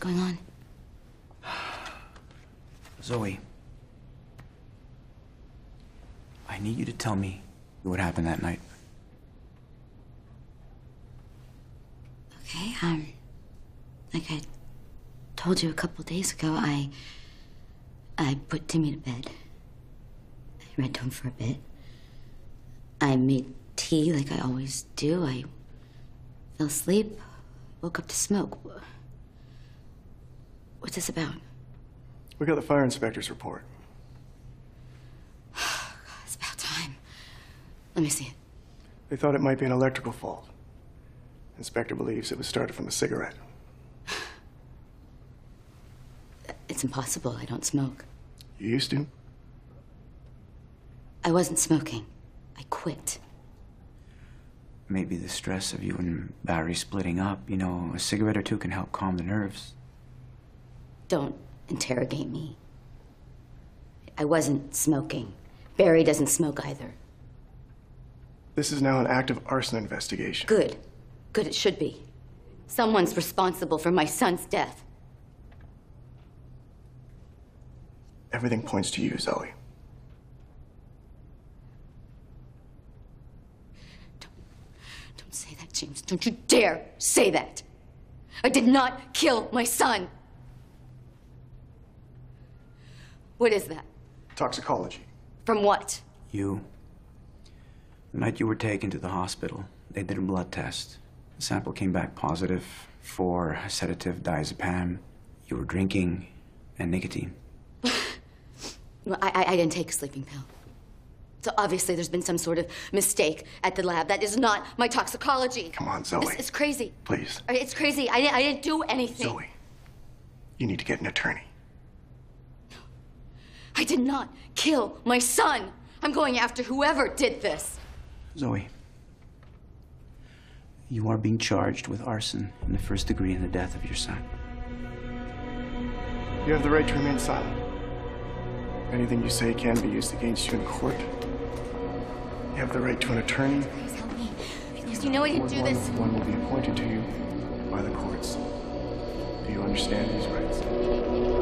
going on? Zoe, I need you to tell me what happened that night. Okay, like I told you a couple days ago, I put Timmy to bed. I read to him for a bit. I made tea like I always do. I fell asleep, woke up to smoke. What's this about? We got the fire inspector's report. It's about time. Let me see it. They thought it might be an electrical fault. Inspector believes it was started from a cigarette. It's impossible. I don't smoke. You used to? I wasn't smoking. I quit. Maybe the stress of you and Barry splitting up, you know, a cigarette or two can help calm the nerves. Don't interrogate me. I wasn't smoking. Barry doesn't smoke either. This is now an active arson investigation. Good. Good, it should be. Someone's responsible for my son's death. Everything points to you, Zoe. Don't say that, James. Don't you dare say that. I did not kill my son. What is that? Toxicology. From what? You. The night you were taken to the hospital, they did a blood test. The sample came back positive for sedative diazepam. You were drinking and nicotine. Well, I didn't take a sleeping pill. So obviously there's been some sort of mistake at the lab. That is not my toxicology. Come on, Zoe. It's crazy. Please. It's crazy. I didn't do anything. Zoe, you need to get an attorney. I did not kill my son. I'm going after whoever did this. Zoe, you are being charged with arson in the first degree in the death of your son. You have the right to remain silent. Anything you say can be used against you in court. You have the right to an attorney. Please help me. Because you know I didn't do this. One will be appointed to you by the courts. Do you understand these rights?